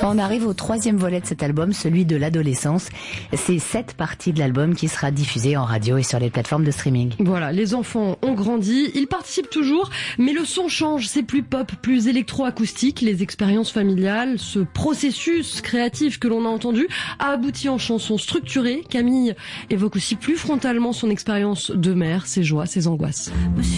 On arrive au troisième volet de cet album, celui de l'adolescence. C'est 7 parties de l'album qui sera diffusée en radio et sur les plateformes de streaming. Voilà, les enfants ont grandi, ils participent toujours, mais le son change, c'est plus pop, plus électro-acoustique. Les expériences familiales, ce processus créatif que l'on a entendu, a abouti en chansons structurées. Camille évoque aussi plus frontalement son expérience de mère, ses joies, ses angoisses.